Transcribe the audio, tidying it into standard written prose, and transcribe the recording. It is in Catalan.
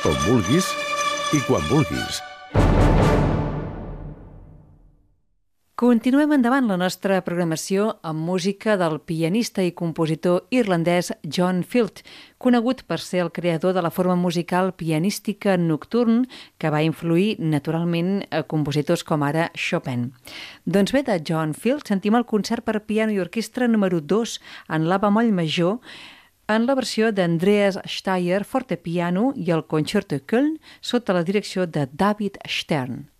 on vulguis i quan vulguis. Continuem endavant la nostra programació amb música del pianista i compositor irlandès John Field, conegut per ser el creador de la forma musical pianística nocturn que va influir naturalment a compositors com ara Chopin. Doncs bé, de John Field sentim el concert per piano i orquestra número 2 en la bemoll major en la versió d'Andreas Steyr, fortepiano, i el Concerto Köln sota la direcció de David Stern.